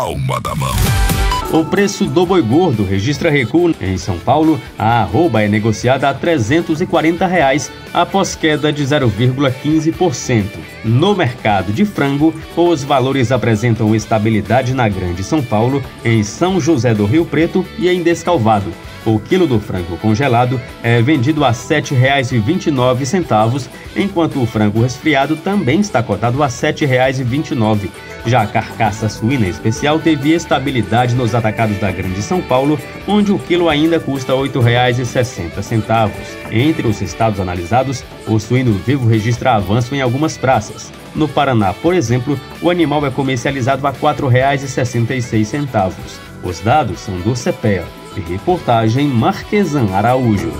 palma da mão. O preço do boi gordo registra recuo em São Paulo. A arroba é negociada a R$ 340 após queda de 0,15%. No mercado de frango, os valores apresentam estabilidade na Grande São Paulo, em São José do Rio Preto e em Descalvado. O quilo do frango congelado é vendido a R$ 7,29, enquanto o frango resfriado também está cotado a R$ 7,29. Já a carcaça suína especial teve estabilidade nos atacados da Grande São Paulo, onde o quilo ainda custa R$ 8,60. Entre os estados analisados, o suíno vivo registra avanço em algumas praças. No Paraná, por exemplo, o animal é comercializado a R$ 4,66. Os dados são do CPEA. Reportagem Marquesan Araújo.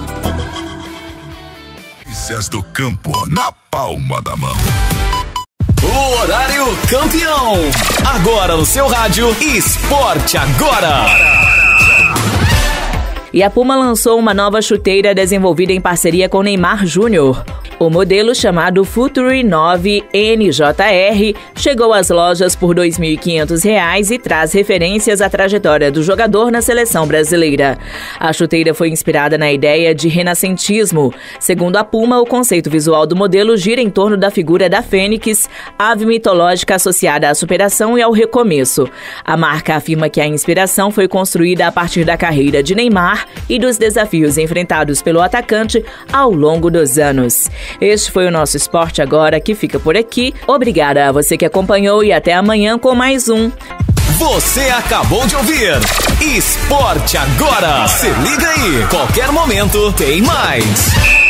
Notícias do campo na palma da mão. O horário campeão. Agora no seu rádio, Esporte Agora. E a Puma lançou uma nova chuteira desenvolvida em parceria com Neymar Júnior. O modelo, chamado Future 9 NJR, chegou às lojas por R$ 2.500 e traz referências à trajetória do jogador na seleção brasileira. A chuteira foi inspirada na ideia de renascentismo. Segundo a Puma, o conceito visual do modelo gira em torno da figura da Fênix, ave mitológica associada à superação e ao recomeço. A marca afirma que a inspiração foi construída a partir da carreira de Neymar e dos desafios enfrentados pelo atacante ao longo dos anos. Este foi o nosso Esporte Agora, que fica por aqui. Obrigada a você que acompanhou e até amanhã com mais um. Você acabou de ouvir Esporte Agora. Se liga aí, qualquer momento tem mais.